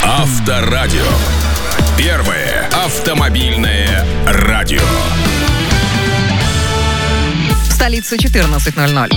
Авторадио. Первое автомобильное радио. В столице 14:00.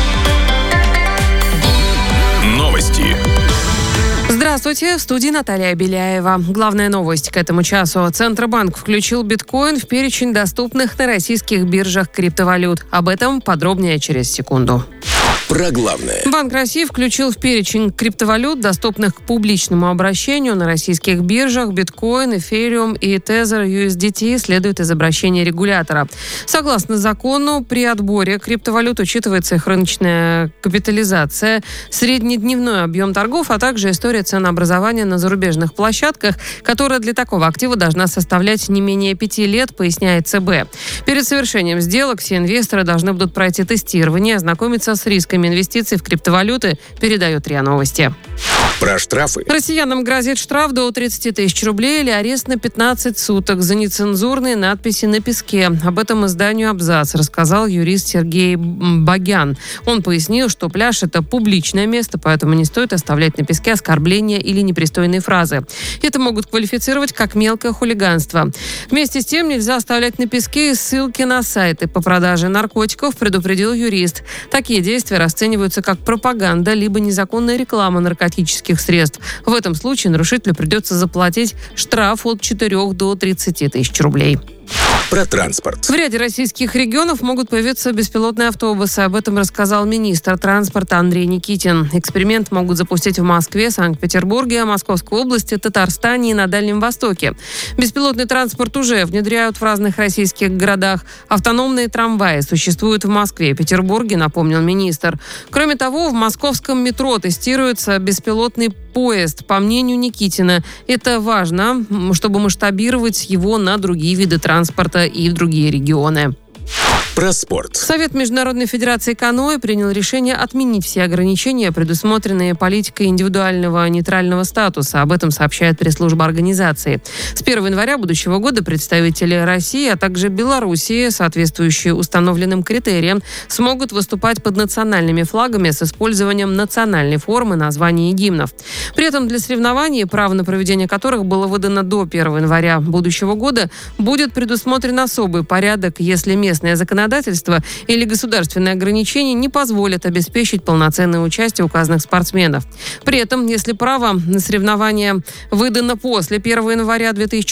Новости. Здравствуйте, в студии Наталья Беляева. Главная новость к этому часу. Центробанк включил биткоин в перечень доступных на российских биржах криптовалют. Об этом подробнее через секунду. Про главное. Банк России включил в перечень криптовалют, доступных к публичному обращению на российских биржах, биткоин, эфириум и Tether USDT, следует из обращения регулятора. Согласно закону, при отборе криптовалют учитывается их рыночная капитализация, среднедневной объем торгов, а также история ценообразования на зарубежных площадках, которая для такого актива должна составлять не менее 5 лет, поясняет ЦБ. Перед совершением сделок все инвесторы должны будут пройти тестирование, ознакомиться с рисками инвестиций в криптовалюты, передает РИА Новости. Про штрафы. Россиянам грозит штраф до 30 тысяч рублей или арест на 15 суток за нецензурные надписи на песке. Об этом изданию «Абзац» рассказал юрист Сергей Багян. Он пояснил, что пляж – это публичное место, поэтому не стоит оставлять на песке оскорбления или непристойные фразы. Это могут квалифицировать как мелкое хулиганство. Вместе с тем нельзя оставлять на песке и ссылки на сайты по продаже наркотиков, предупредил юрист. Такие действия расцениваются как пропаганда либо незаконная реклама наркотических средств. В этом случае нарушителю придется заплатить штраф от 4 до 30 тысяч рублей. Про транспорт. В ряде российских регионов могут появиться беспилотные автобусы. Об этом рассказал министр транспорта Андрей Никитин. Эксперимент могут запустить в Москве, Санкт-Петербурге, Московской области, Татарстане и на Дальнем Востоке. Беспилотный транспорт уже внедряют в разных российских городах. Автономные трамваи существуют в Москве и Петербурге, напомнил министр. Кроме того, в московском метро тестируется беспилотный поезд. По мнению Никитина, это важно, чтобы масштабировать его на другие виды транспорта и в другие регионы. Про спорт. Совет Международной Федерации каноэ принял решение отменить все ограничения, предусмотренные политикой индивидуального нейтрального статуса. Об этом сообщает пресс-служба организации. С 1 января будущего года представители России, а также Белоруссии, соответствующие установленным критериям, смогут выступать под национальными флагами с использованием национальной формы, названий и гимнов. При этом для соревнований, право на проведение которых было выдано до 1 января будущего года, будет предусмотрен особый порядок, если местное законодательство или государственные ограничения не позволят обеспечить полноценное участие указанных спортсменов. При этом, если право на соревнования выдано после 1 января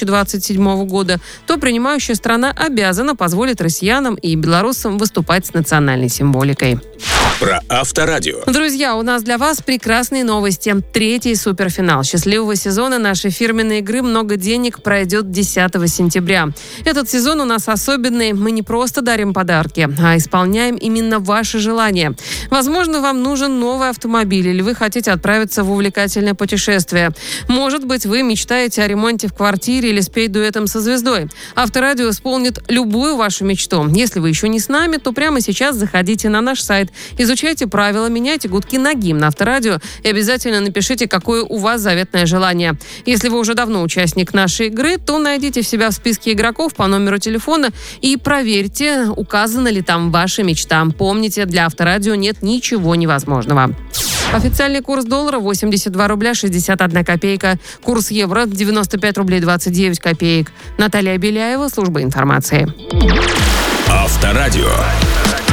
2027 года, то принимающая страна обязана позволить россиянам и белорусам выступать с национальной символикой. Про Авторадио. Друзья, у нас для вас прекрасные новости. 3-й суперфинал счастливого сезона нашей фирменной игры «Много денег» пройдет 10 сентября. Этот сезон у нас особенный. Мы не просто дарим подарки, а исполняем именно ваши желания. Возможно, вам нужен новый автомобиль или вы хотите отправиться в увлекательное путешествие. Может быть, вы мечтаете о ремонте в квартире или спеть дуэтом со звездой. Авторадио исполнит любую вашу мечту. Если вы еще не с нами, то прямо сейчас заходите на наш сайт, изучайте правила, меняйте гудки на гимн Авторадио и обязательно напишите, какое у вас заветное желание. Если вы уже давно участник нашей игры, то найдите себя в списке игроков по номеру телефона и проверьте, указана ли там ваша мечта. Помните, для Авторадио нет ничего невозможного. Официальный курс доллара 82 рубля 61 копейка. Курс евро 95 рублей 29 копеек. Наталья Беляева, служба информации. Авторадио.